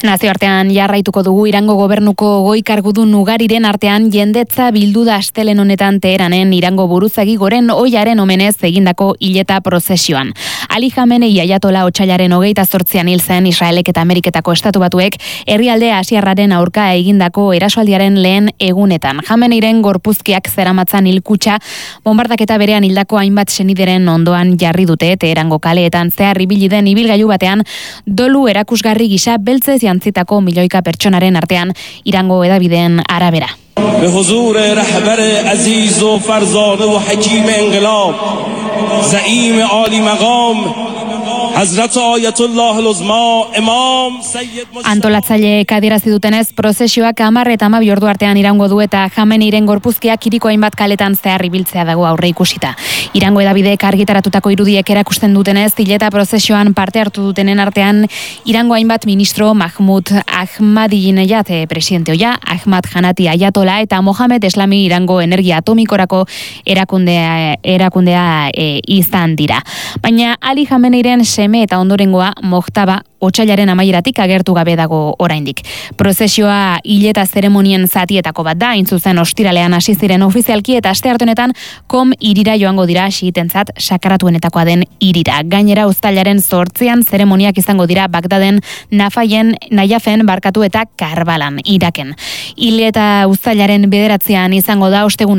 Nazioartean jarraituko dugu Irango gobernuko goi kargudun ugariren artean jendetza bildu da astelen honetan Teheranen Irango buruzagi goren ohiaren omenez egindako hileta prozesioan. Ali Khamenei aiatola otsailaren 28an hil zen Israelek eta Ameriketako Estatu Batuek herrialde asiarraren aurka egindako erasoaldiaren lehen egunetan. Khameneiren gorpuzkiak zeramatzan hilkutxa bombardaketa berean hildako hainbat senideren ondoan jarri dute Teherango kaleetan zehar ibili den ibilgailu batean dolu erakusgarri gisa beltzez jantzitako milioika pertsonaren artean Irango hedabideen arabera. به حضور رهبر عزیز و فرزانه و حکیم انقلاب زعیم عالی مقام Hazrat Ayatollah al-Uzma Imam Sayyid Antolatzaileek adierazi dutenez, prozesioak 10 eta 12 ordu artean iraungo du eta Khameneiren gorpuzkiak hiriko hainbat kaletan zehar ibiltzea dago aurre ikusita. Irango hedabideek argitaratutako irudiek erakusten dutenez, hileta prozesioan parte hartu dutenen artean Irango hainbat ministro Mahmoud Ahmadinejad presidente oia, Ahmad Janati Ayatola eta Mohamed Eslami Irango energia atomikorako erakundea izan dira. Baina Ali Khameneiren seme eta ondorengoa Mojtaba otsailaren amaieratik agertu gabe dago oraindik. Prozesioa hileta zeremonien zatietako bat da, hain zuzen ostiralean hasi ziren ofizialki eta astearte honetan hirira joango dira xiitentzat sakratuenetakoa den hirira. Gainera uztailaren 8an zeremoniak izango dira Bagdaden, Najafen barkatu eta Karbalan, Iraken. Hileta uztailaren 9an izango da ostegun